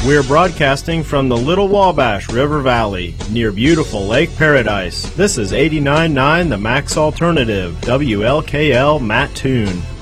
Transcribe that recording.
We're broadcasting from the Little Wabash River Valley, near beautiful Lake Paradise. This is 89.9 The Max Alternative, WLKL Mattoon.